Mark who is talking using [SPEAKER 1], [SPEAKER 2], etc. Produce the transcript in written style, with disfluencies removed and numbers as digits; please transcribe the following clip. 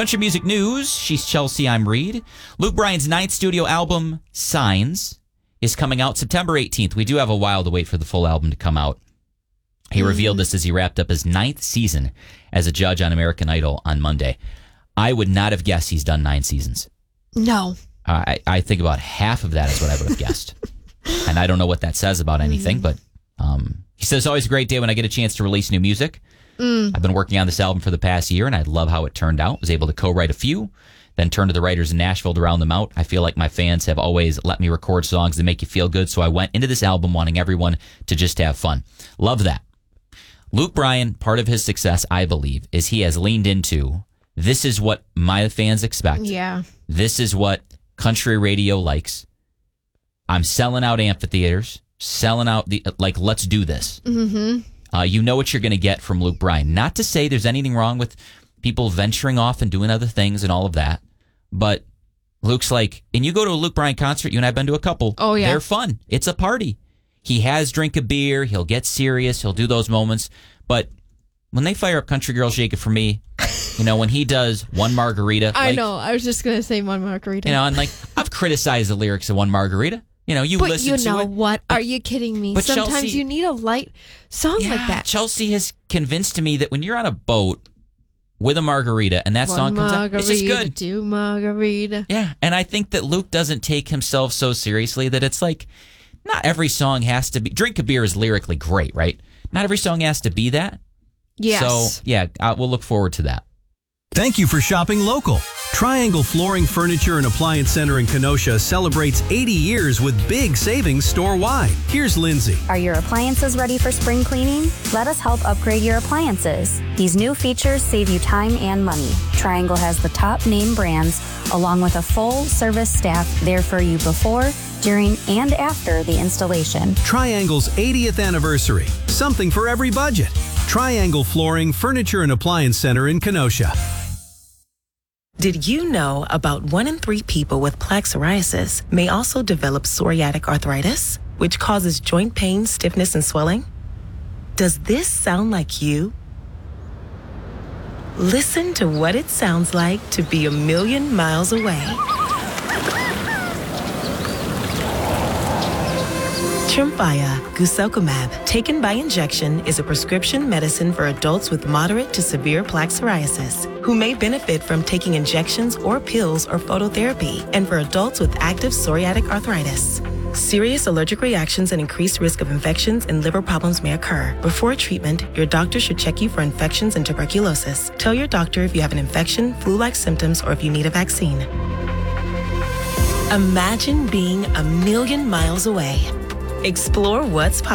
[SPEAKER 1] Country music news. She's Chelsea. I'm Reed. Luke Bryan's 9th studio album, Signs, is coming out September 18th. We do have a while to wait for the full album to come out. He revealed this as he wrapped up his 9th season as a judge on American Idol on Monday. I would not have guessed he's done 9 seasons.
[SPEAKER 2] No.
[SPEAKER 1] I think about half of that is what I would have guessed. And I don't know what that says about anything, but he says it's always a great day when I get a chance to release new music. I've been working on this album for the past year, and I love how it turned out. Was able to co-write a few, then turn to the writers in Nashville to round them out. I feel like my fans have always let me record songs that make you feel good, so I went into this album wanting everyone to just have fun. Love that. Luke Bryan, part of his success, I believe, is he has leaned into, this is what my fans expect.
[SPEAKER 2] Yeah.
[SPEAKER 1] This is what country radio likes. I'm selling out amphitheaters, selling out let's do this. Mm-hmm. You know what you're going to get from Luke Bryan. Not to say there's anything wrong with people venturing off and doing other things and all of that, but Luke's like, and you go to a Luke Bryan concert, you and I have been to a couple. Oh, yeah. They're fun. It's a party. He has drink a beer. He'll get serious. He'll do those moments. But when they fire up Country Girl Shake It For Me, when he does One Margarita.
[SPEAKER 2] I know. I was just going to say One Margarita.
[SPEAKER 1] And I've criticized the lyrics of One Margarita. Listen to it.
[SPEAKER 2] But you know what? Are you kidding me? Sometimes Chelsea, you need a light song like that.
[SPEAKER 1] Chelsea has convinced me that when you're on a boat with a margarita and that song comes out, it's just good.
[SPEAKER 2] Two margarita.
[SPEAKER 1] Yeah. And I think that Luke doesn't take himself so seriously that it's like, not every song has to be. Drink a Beer is lyrically great, right? Not every song has to be that.
[SPEAKER 2] Yes.
[SPEAKER 1] So, yeah, we'll look forward to that.
[SPEAKER 3] Thank you for shopping local. Triangle Flooring, Furniture, and Appliance Center in Kenosha celebrates 80 years with big savings store-wide. Here's Lindsay.
[SPEAKER 4] Are your appliances ready for spring cleaning? Let us help upgrade your appliances. These new features save you time and money. Triangle has the top name brands, along with a full-service staff there for you before, during, and after the installation.
[SPEAKER 3] Triangle's 80th anniversary. Something for every budget. Triangle Flooring, Furniture, and Appliance Center in Kenosha.
[SPEAKER 5] Did you know about 1 in 3 people with plaque psoriasis may also develop psoriatic arthritis, which causes joint pain, stiffness, and swelling? Does this sound like you? Listen to what it sounds like to be a million miles away. Tremfya guselkumab, taken by injection, is a prescription medicine for adults with moderate to severe plaque psoriasis who may benefit from taking injections or pills or phototherapy, and for adults with active psoriatic arthritis. Serious allergic reactions and increased risk of infections and liver problems may occur. Before treatment, your doctor should check you for infections and tuberculosis. Tell your doctor if you have an infection, flu-like symptoms, or if you need a vaccine. Imagine being a million miles away. Explore what's possible.